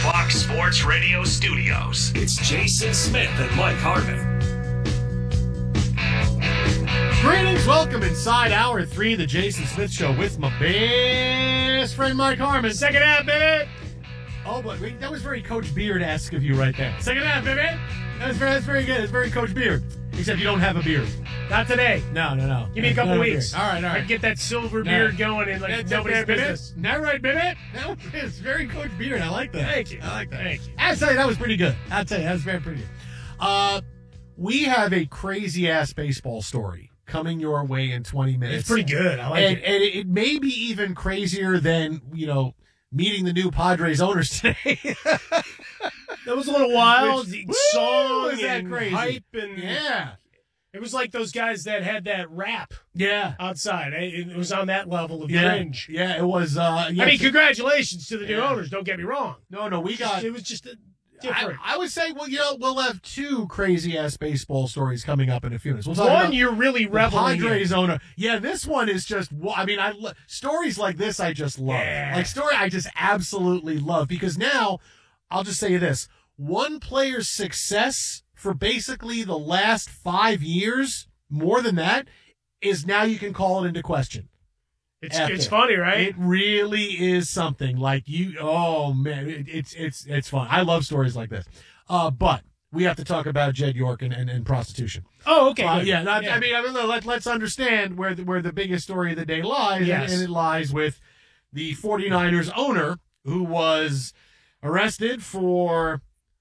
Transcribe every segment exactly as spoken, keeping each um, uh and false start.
Fox Sports Radio studios, it's Jason Smith and Mike Harmon. Greetings, welcome inside hour three of the Jason Smith Show with my best friend Mike Harmon. Second half, baby. Oh, but wait, that was very Coach Beard-esque of you right there. Second half, baby. That was very, that's very good. It's very Coach Beard. Except you don't have a beard. Not today. No, no, no. Give me a couple weeks. All right, all I right. can get that silver No. beard going in like That's nobody's okay, baby. business. Isn't that right, baby? That was very Coach Beard. I like that. Thank you. I like that. Thank you. I'll tell you, that was pretty good. I'll tell you, that was very pretty good. Uh, we have a crazy-ass baseball story coming your way in twenty minutes. It's pretty good. I like and, it. And it may be even crazier than, you know, meeting the new Padres owners today. That was a little wild. Which- The Woo, song was that and crazy? hype and Yeah. it was like those guys that had that rap Yeah. outside. It it was on that level of Yeah. cringe. Yeah, it was. Uh, yeah, I mean, congratulations to the new Yeah. owners. Don't get me wrong. no, no, we got. It was just a I, different. I would say, well, you know, we'll have two crazy ass baseball stories coming up in a few minutes. We'll talk One about you're really the reveling in. Padres owner. Yeah, this one is just. I mean, I lo- stories like this I just love. Yeah. Like story I just absolutely love because now I'll just say this: one player's success for basically the last five years, more than that, is now you can call it into question. It's After. it's funny, right? It really is something like you. Oh man, it, it's it's it's fun. I love stories like this. Uh, but we have to talk about Jed York and, and, and prostitution. oh, okay. Uh, good. yeah, not, I mean, I mean, let, let's understand where the, where the biggest story of the day lies, Yes. and, and it lies with the 49ers owner who was arrested for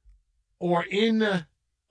or in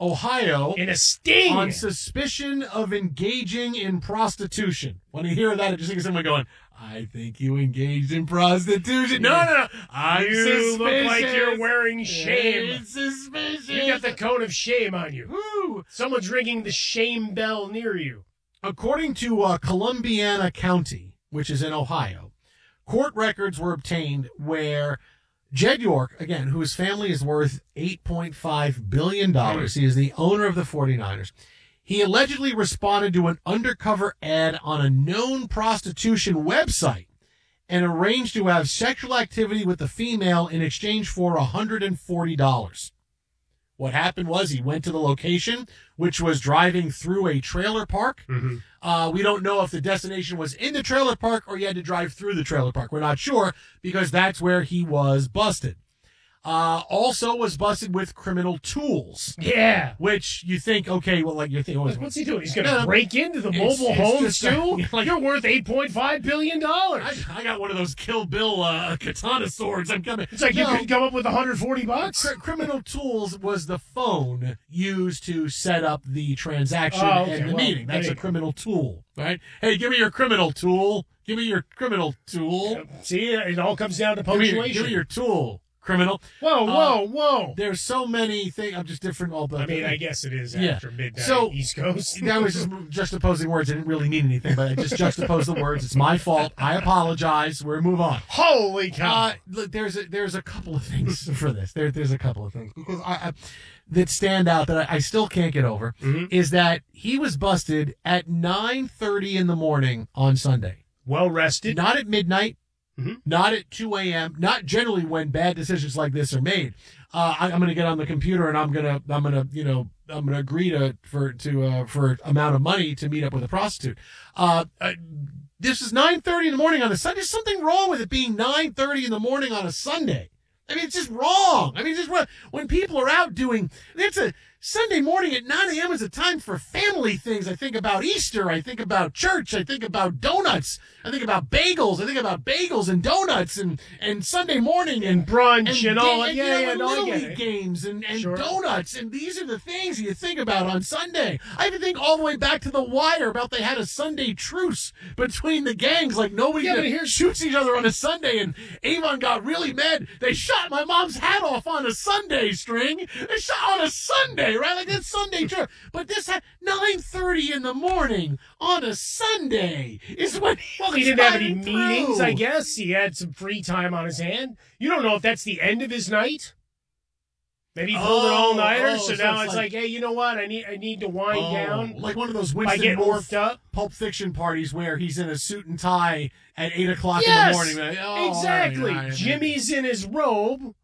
Ohio in a sting. on suspicion of engaging in prostitution. When you hear that, it just thinks of someone going, I think you engaged in prostitution. No, no, no. I'm You suspicious. look like you're wearing shame. It's suspicious. You got the cone of shame on you. Woo. Someone's ringing the shame bell near you. According to uh, Columbiana County, which is in Ohio, court records were obtained where Jed York, again, whose family is worth eight point five billion dollars, he is the owner of the 49ers. He allegedly responded to an undercover ad on a known prostitution website and arranged to have sexual activity with the female in exchange for one hundred forty dollars. What happened was he went to the location, which was driving through a trailer park. Mm-hmm. Uh, we don't know if the destination was in the trailer park or you had to drive through the trailer park. We're not sure because that's where he was busted. Uh, also was busted with criminal tools, Yeah. which you think, okay, well, like you're thinking, Like, what's he doing? He's going to No, break into the it's- mobile it's homes, just, uh, too? like- You're worth eight point five billion dollars. I, I got one of those Kill Bill uh, katana swords. I'm coming. It's like No. you could come up with one hundred forty bucks. Cr- criminal tools was the phone used to set up the transaction Oh, okay. and the Well, meeting. That's there a you go. criminal tool, right? Hey, give me your criminal tool. Give me your criminal tool. See, it all comes down to Give me, your, punctuation. give me your tool, criminal. Whoa, whoa, Uh, whoa. There's so many things. I'm just different. All I mean, I guess it is Yeah. after midnight So- East Coast. That was just juxtaposing words. I didn't really mean anything, but I just juxtaposed the words. It's my fault. I apologize. We're move on. Holy cow. Uh, look, there's a, there's a couple of things for this. There, there's a couple of things because I, I that stand out that I, I still can't get over Mhm. is that he was busted at nine thirty in the morning on Sunday, well rested. not at midnight, Mhm. not at two a.m., not generally when bad decisions like this are made. Uh, I, I'm going to get on the computer and I'm going to I'm going to you know I'm going to agree to for to uh, for amount of money to meet up with a prostitute. Uh, uh, this is nine thirty in the morning on a Sunday. There's something wrong with it being nine thirty in the morning on a Sunday. I mean, it's just wrong. I mean, it's just wrong. When people are out doing, it's a Sunday morning at nine a.m. is a time for family things. I think about Easter. I think about church. I think about donuts. I think about bagels. I think about bagels and donuts and, and Sunday morning and, Brunch and, all da- that. Yeah, you know, yeah, and no, I Little get League it. games and, and Sure. donuts. And these are the things you think about on Sunday. I even think all the way back to The Wire about they had a Sunday truce between the gangs. Like nobody Yeah, that but here's- shoots each other on a Sunday. And Avon got really mad. They shot my mom's hat off on a Sunday string. They shot on a Sunday, right? Like that's Sunday truce. But this had nine thirty in the morning on a Sunday is when he Well, he was didn't have any riding meetings, through. I guess. He had some free time on his hand. You don't know if that's the end of his night. Maybe he pulled an Oh, all-nighter, oh, so so now it's it's like- like, hey, you know what? I need I need to wind Oh, down like one of those by Winston getting Moore worked up. Pulp Fiction parties where he's in a suit and tie at eight o'clock Yes, in the morning. Like, oh, all right, exactly. all right. Jimmy's in his robe,